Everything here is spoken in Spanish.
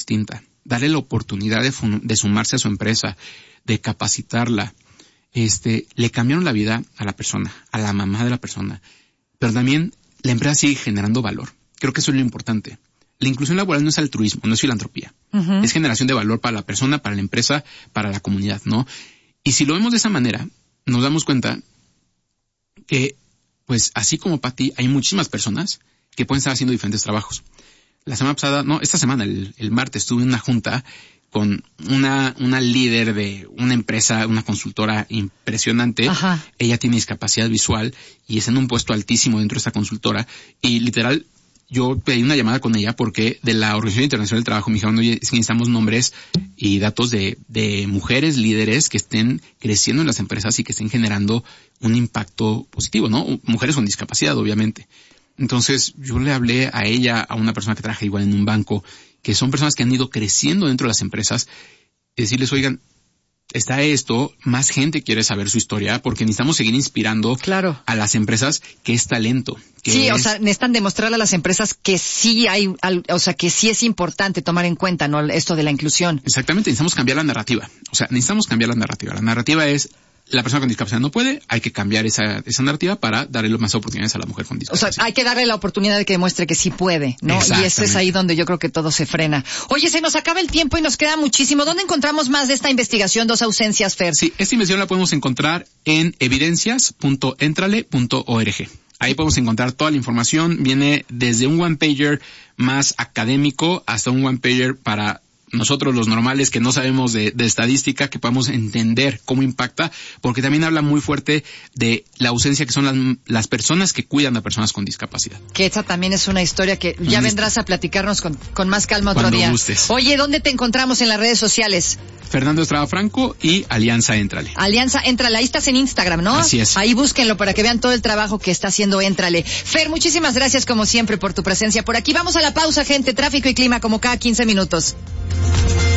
distinta, darle la oportunidad de sumarse a su empresa, de capacitarla, le cambiaron la vida a la persona, a la mamá de la persona, pero también la empresa sigue generando valor. Creo que eso es lo importante. La inclusión laboral no es altruismo, no es filantropía. Uh-huh. Es generación de valor para la persona, para la empresa, para la comunidad, ¿no? Y si lo vemos de esa manera, nos damos cuenta que, pues, así como para ti, hay muchísimas personas que pueden estar haciendo diferentes trabajos. La semana pasada, esta semana, el martes, tuve una junta con una líder de una empresa, una consultora impresionante. Ajá. Ella tiene discapacidad visual y está en un puesto altísimo dentro de esta consultora. Y literal, yo pedí una llamada con ella porque de la Organización Internacional del Trabajo me dijeron, oye, necesitamos nombres y datos de mujeres líderes que estén creciendo en las empresas y que estén generando un impacto positivo, ¿no? Mujeres con discapacidad, obviamente. Entonces, yo le hablé a ella, a una persona que trabaja igual en un banco, que son personas que han ido creciendo dentro de las empresas, y decirles, oigan, está esto, más gente quiere saber su historia, porque necesitamos seguir inspirando a las empresas que es talento. O sea, necesitan demostrarle a las empresas que sí hay, que sí es importante tomar en cuenta, ¿no? Esto de la inclusión. Exactamente, necesitamos cambiar la narrativa. La narrativa es, la persona con discapacidad no puede, hay que cambiar esa narrativa para darle más oportunidades a la mujer con discapacidad. O sea, hay que darle la oportunidad de que demuestre que sí puede, ¿no? Y eso es ahí donde yo creo que todo se frena. Oye, se nos acaba el tiempo y nos queda muchísimo. ¿Dónde encontramos más de esta investigación, Dos Ausencias, Fer? Sí, esta investigación la podemos encontrar en evidencias.entrale.org. Ahí podemos encontrar toda la información. Viene desde un one-pager más académico hasta un one-pager para nosotros los normales que no sabemos de estadística, que podamos entender cómo impacta, porque también habla muy fuerte de la ausencia que son las personas que cuidan a personas con discapacidad. Que esta también es una historia que ya vendrás a platicarnos con más calma otro día. Gustes. Oye, ¿dónde te encontramos en las redes sociales? Fernando Estrada Franco y Alianza Entrale. Alianza Entrale, ahí estás en Instagram, ¿no? Así es. Ahí búsquenlo para que vean todo el trabajo que está haciendo Entrale. Fer, muchísimas gracias como siempre por tu presencia por aquí. Vamos a la pausa, gente. Tráfico y clima como cada 15 minutos.